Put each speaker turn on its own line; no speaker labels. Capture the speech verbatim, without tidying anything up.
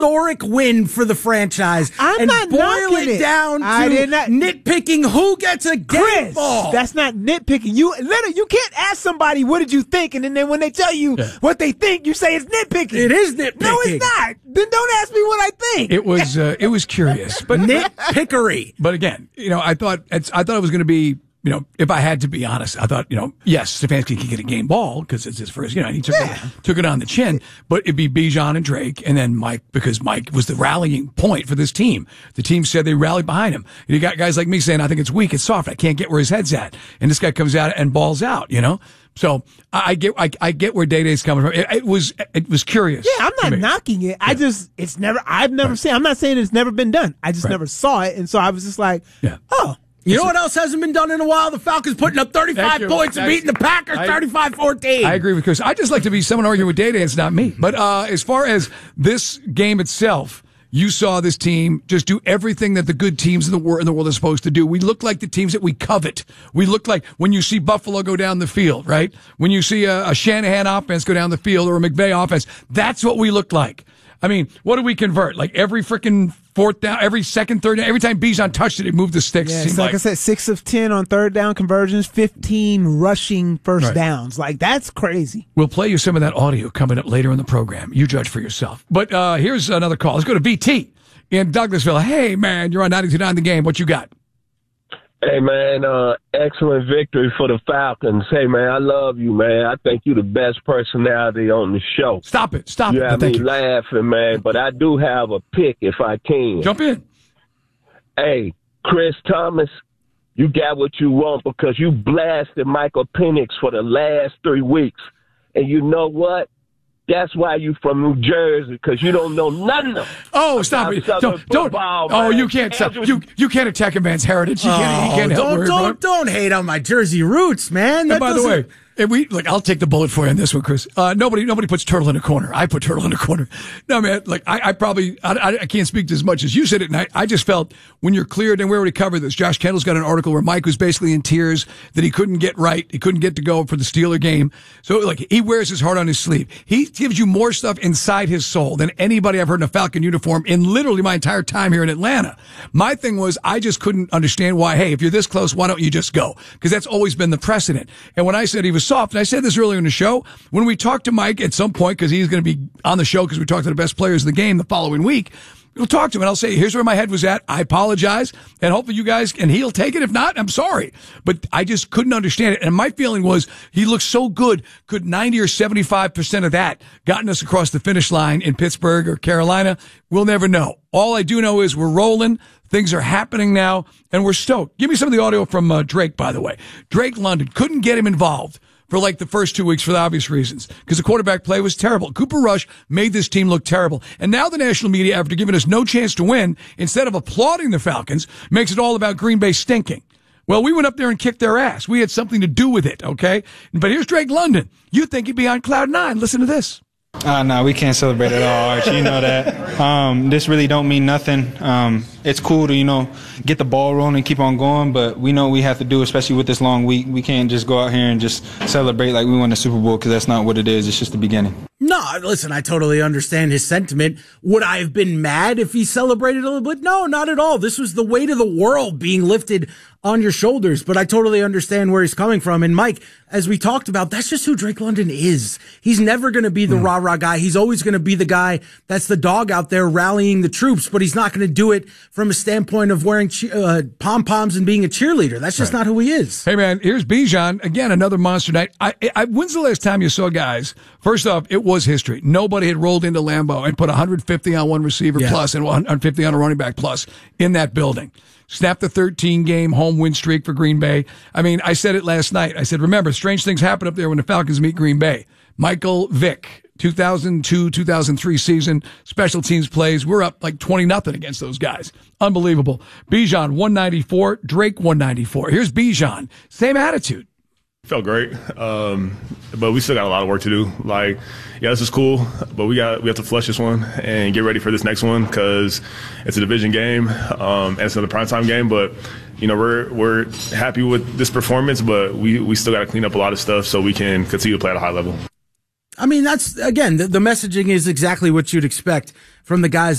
historic win for the franchise.
I'm
and
not
boil
knocking
it
it.
down
I
to
did not-
nitpicking who gets a game
Chris,
ball.
that's not nitpicking. You literally, you can't ask somebody what did you think, and then, then when they tell you
Yeah.
what they think, you say it's nitpicking.
It is nitpicking.
No, it's not. Then don't ask me what I think.
It was uh, it was curious, but
Nitpickery.
But again, you know, I thought it's, I thought it was going to be, you know, if I had to be honest, I thought, you know, yes, Stefanski can get a game ball because it's his first, you know, and he took
Yeah.
it, took it on the chin, but it'd be Bijan and Drake and then Mike because Mike was the rallying point for this team. The team said they rallied behind him. And you got guys like me saying, I think it's weak, it's soft, I can't get where his head's at. And this guy comes out and balls out, you know? So I, I get, I, I get where Day Day's coming from. It, it was, it was curious.
Yeah, I'm
to
not
me.
knocking it. I
Yeah.
just, it's never, I've never
Right.
seen, I'm not saying it's never been done. I just
Right.
never saw it. And so I was just like,
Yeah.
oh.
You know what else hasn't been done in a while? The Falcons putting up
Thank
thirty-five
you.
points and
I-
beating the Packers
I-
thirty-five fourteen.
I agree with Chris. I just like to be someone arguing with Day Day. It's not me. But uh, as far as this game itself, you saw this team just do everything that the good teams in the world, in the world are supposed to do. We look like the teams that we covet. We look like when you see Buffalo go down the field, right? When you see a, a Shanahan offense go down the field or a McVay offense, that's what we look like. I mean, what do we convert? Like every freaking fourth down, every second, third down, every time Bijan touched it, it moved the sticks.
Yeah,
Seemed
it's like,
like
I said, six of ten on third down conversions, fifteen rushing first
Right.
downs. Like, that's crazy.
We'll play you some of that audio coming up later in the program. You judge for yourself. But uh, here's another call. Let's go to B T in Douglasville. Hey, man, you're on ninety-two point nine The Game. What you got?
Hey, man, uh, excellent victory for the Falcons. Hey, man, I love you, man. I think you're the best personality on the show.
Stop it. Stop
You
it.
have
Thank
me
you.
laughing, man, but I do have a pick if I can.
Jump in.
Hey, Chris Thomas, you got what you want because you blasted Michael Penix for the last three weeks. And you know what? That's why you from New Jersey, because you don't know nothing.
Oh, stop it!
Southern
Don't, don't.
football,
Oh,
man.
you can't stop.
Andrew-
You you can't attack a man's heritage. You can't. You can't help
don't,
where
don't,
you're
don't, hate on my Jersey roots, man.
And
That
by the
doesn't-
way, if we look, I'll take the bullet for you on this one, Chris. Uh, nobody, nobody puts turtle in a corner. I put turtle in a corner. No, man. Like I, I probably, I, I can't speak to as much as you said it. And I, I just felt when you're cleared, and we already covered this. Josh Kendall's got an article where Mike was basically in tears that he couldn't get right. He couldn't get to go for the Steeler game. So like he wears his heart on his sleeve. He gives you more stuff inside his soul than anybody I've heard in a Falcon uniform in literally my entire time here in Atlanta. My thing was I just couldn't understand why. Hey, if you're this close, why don't you just go? Because that's always been the precedent. And when I said he was soft, and I said this earlier in the show, when we talked to Mike at some point, because he's going to be on the show because we talked to the best players of the game the following week, we'll talk to him and I'll say, here's where my head was at. I apologize. And hopefully you guys, and he'll take it. If not, I'm sorry. But I just couldn't understand it. And my feeling was he looked so good. Could ninety or seventy-five percent of that gotten us across the finish line in Pittsburgh or Carolina? We'll never know. All I do know is we're rolling. Things are happening now and we're stoked. Give me some of the audio from uh, Drake, by the way. Drake London couldn't get him involved for like the first two weeks for the obvious reasons, because the quarterback play was terrible. Cooper Rush made this team look terrible. And now the national media, after giving us no chance to win, instead of applauding the Falcons, makes it all about Green Bay stinking. Well, we went up there and kicked their ass. We had something to do with it, okay? But here's Drake London. You think he'd be on cloud nine. Listen to this.
Uh, no, we can't celebrate at all, Archie. You know that. Um, this really don't mean nothing. Um, it's cool to, you know, get the ball rolling and keep on going, but we know what we have to do, especially with this long week. We can't just go out here and just celebrate like we won the Super Bowl, because that's not what it is. It's just the beginning.
No, listen, I totally understand his sentiment. Would I have been mad if he celebrated a little bit? No, not at all. This was the weight of the world being lifted on your shoulders, but I totally understand where he's coming from. And Mike, as we talked about, that's just who Drake London is. He's never going to be the mm. rah-rah guy. He's always going to be the guy that's the dog out there rallying the troops, but he's not going to do it from a standpoint of wearing che- uh, pom-poms and being a cheerleader. That's just right. not who he is.
Hey, man, here's Bijan. Again, another monster night. I, I, when's the last time you saw guys? First off, it was history. Nobody had rolled into Lambeau and put one hundred fifty on one receiver yeah. plus and one hundred fifty on a running back plus in that building. Snapped the thirteen game home win streak for Green Bay. I mean, I said it last night. I said, remember, strange things happen up there when the Falcons meet Green Bay. Michael Vick, two thousand two, two thousand three season, special teams plays. We're up like twenty nothing against those guys. Unbelievable. Bijan, one ninety-four. Drake, one ninety-four. Here's Bijan. Same attitude.
Felt great, um, but we still got a lot of work to do. Like, yeah, this is cool, but we got we have to flush this one and get ready for this next one, because it's a division game um, and it's another primetime game. But you know, we're we're happy with this performance, but we we still got to clean up a lot of stuff so we can continue to play at a high level.
I mean, that's, again, the, the messaging is exactly what you'd expect from the guys